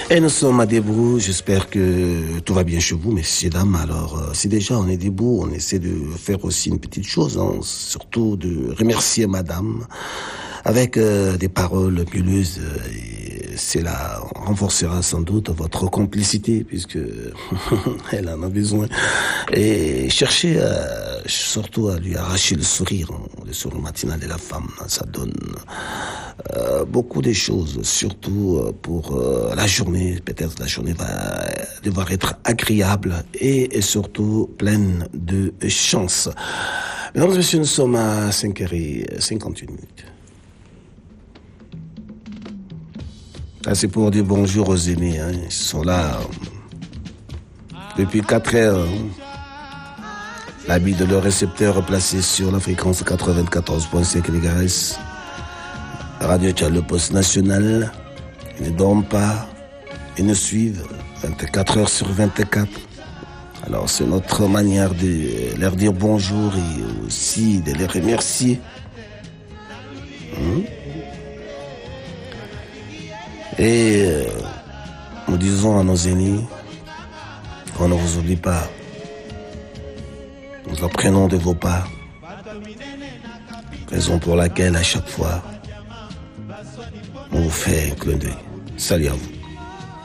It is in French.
Et nous sommes à debout, j'espère que tout va bien chez vous, messieurs, dames. Alors, si déjà on est debout, on essaie de faire aussi une petite chose, hein, surtout de remercier madame avec des paroles mielleuses. Et cela renforcera sans doute votre complicité, puisque elle en a besoin. Et cherchez surtout à lui arracher le sourire matinal de la femme. Ça donne beaucoup de choses, surtout pour la journée. Peut-être la journée va devoir être agréable et surtout pleine de chance. Mesdames et messieurs, nous sommes à 5h58. Là, c'est pour dire bonjour aux aînés. Hein. Ils sont là depuis 4 heures. L'habit de leur récepteur placé sur la fréquence 94.5 MHz. Radio Tchad, le poste national. Ils ne dorment pas. Ils nous suivent 24 heures sur 24. Alors, c'est notre manière de leur dire bonjour et aussi de les remercier. Et nous disons à nos aînés qu'on ne vous oublie pas. Nous apprenons de vos pas. Raison pour laquelle à chaque fois on vous fait un clin d'œil. Salut à vous.